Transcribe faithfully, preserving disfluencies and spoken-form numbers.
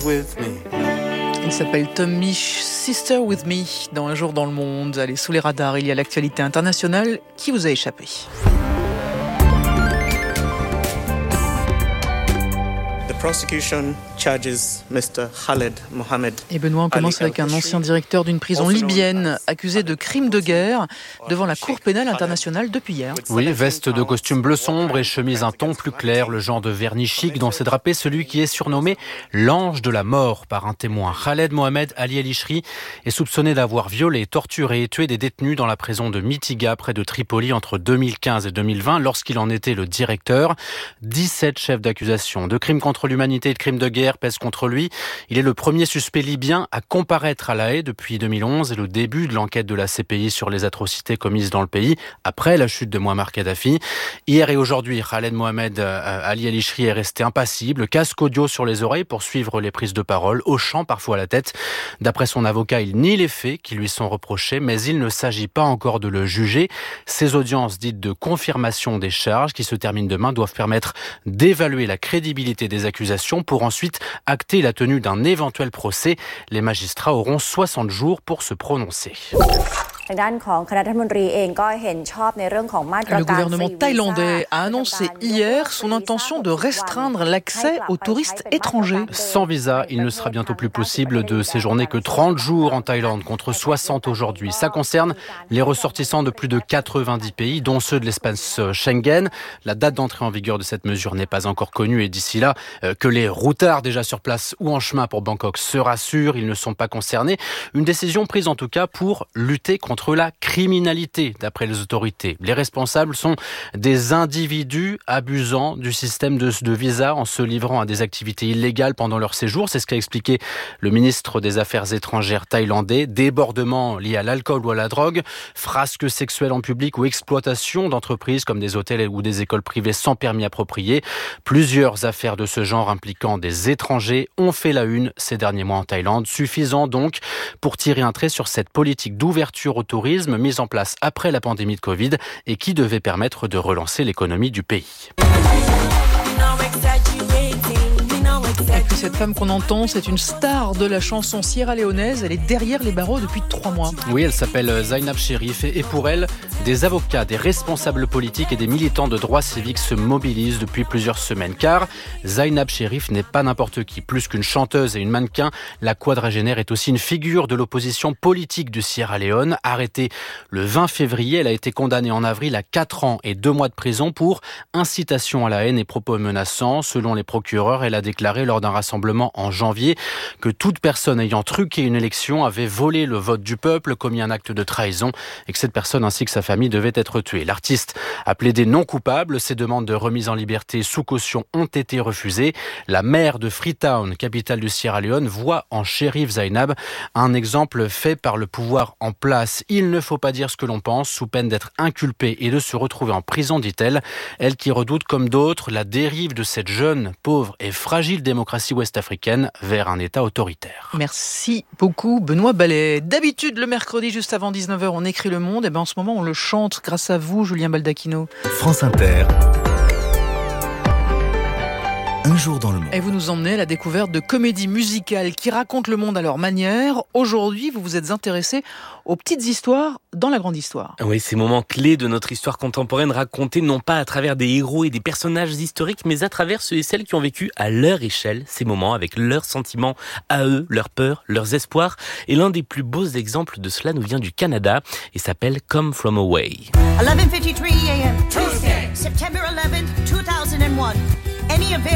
with me. Il s'appelle Tom Misch, Sister with Me, dans Un jour dans le monde. Allez, sous les radars, il y a l'actualité internationale qui vous a échappé. Prosecution charges mister Khaled Mohammed. Et Benoît, on commence avec un ancien directeur d'une prison libyenne accusé de crimes de guerre devant la Cour pénale internationale depuis hier. Oui, veste de costume bleu sombre et chemise un ton plus clair, le genre de vernis chic dont s'est drapé celui qui est surnommé l'ange de la mort par un témoin. Khaled Mohammed Ali El-Ishri est soupçonné d'avoir violé, torturé et tué des détenus dans la prison de Mitiga près de Tripoli entre deux mille quinze et deux mille vingt lorsqu'il en était le directeur. dix-sept chefs d'accusation de crimes contre l'humanité et de crimes de guerre pèsent contre lui. Il est le premier suspect libyen à comparaître à La Haye depuis deux mille onze et le début de l'enquête de la C P I sur les atrocités commises dans le pays après la chute de Mouammar Kadhafi. Hier et aujourd'hui, Khaled Mohammed Ali El-Ishri est resté impassible, casque audio sur les oreilles pour suivre les prises de parole, hochant parfois la tête. D'après son avocat, il nie les faits qui lui sont reprochés, mais il ne s'agit pas encore de le juger. Ces audiences dites de confirmation des charges qui se terminent demain doivent permettre d'évaluer la crédibilité des accusations pour ensuite acter la tenue d'un éventuel procès. Les magistrats auront soixante jours pour se prononcer. Le gouvernement thaïlandais a annoncé hier son intention de restreindre l'accès aux touristes étrangers. Sans visa, il ne sera bientôt plus possible de séjourner que trente jours en Thaïlande contre soixante aujourd'hui. Ça concerne les ressortissants de plus de quatre-vingt-dix pays, dont ceux de l'espace Schengen. La date d'entrée en vigueur de cette mesure n'est pas encore connue et d'ici là, que les routards déjà sur place ou en chemin pour Bangkok se rassurent, ils ne sont pas concernés. Une décision prise en tout cas pour lutter contre Contre la criminalité, d'après les autorités. Les responsables sont des individus abusant du système de, de visa en se livrant à des activités illégales pendant leur séjour. C'est ce qu'a expliqué le ministre des Affaires étrangères thaïlandais. Débordements liés à l'alcool ou à la drogue, frasques sexuelles en public ou exploitation d'entreprises comme des hôtels ou des écoles privées sans permis approprié. Plusieurs affaires de ce genre impliquant des étrangers ont fait la une ces derniers mois en Thaïlande. Suffisant donc pour tirer un trait sur cette politique d'ouverture au tourisme mise en place après la pandémie de Covid et qui devait permettre de relancer l'économie du pays. Et puis cette femme qu'on entend, c'est une star de la chanson sierra-léonaise. Elle est derrière les barreaux depuis trois mois. Oui, elle s'appelle Zainab Cherif et pour elle, des avocats, des responsables politiques et des militants de droits civiques se mobilisent depuis plusieurs semaines. Car Zainab Cherif n'est pas n'importe qui. Plus qu'une chanteuse et une mannequin, la quadragénaire est aussi une figure de l'opposition politique du Sierra Leone. Arrêtée le vingt février, elle a été condamnée en avril à quatre ans et deux mois de prison pour incitation à la haine et propos menaçants. Selon les procureurs, elle a déclaré lors d'un rassemblement en janvier que toute personne ayant truqué une élection avait volé le vote du peuple, commis un acte de trahison et que cette personne ainsi que sa famille devaient être tuées. L'artiste a plaidé non coupable. Ses demandes de remise en liberté sous caution ont été refusées. La maire de Freetown, capitale du Sierra Leone, voit en Cherif Zainab un exemple fait par le pouvoir en place. Il ne faut pas dire ce que l'on pense sous peine d'être inculpé et de se retrouver en prison, dit-elle. Elle qui redoute comme d'autres la dérive de cette jeune, pauvre et fragile démocratie ouest-africaine vers un État autoritaire. Merci beaucoup Benoît Ballet. D'habitude, le mercredi, juste avant dix-neuf heures, on écrit le monde. Et ben en ce moment, on le chante grâce à vous, Julien Baldacchino. France Inter. Un jour dans le monde. Et vous nous emmenez à la découverte de comédies musicales qui racontent le monde à leur manière. Aujourd'hui, vous vous êtes intéressé aux petites histoires dans la grande histoire. Oui, ces moments clés de notre histoire contemporaine racontés non pas à travers des héros et des personnages historiques, mais à travers ceux et celles qui ont vécu à leur échelle ces moments avec leurs sentiments à eux, leurs peurs, leurs espoirs. Et l'un des plus beaux exemples de cela nous vient du Canada et s'appelle Come From Away. eleven fifty-three a.m. Tuesday.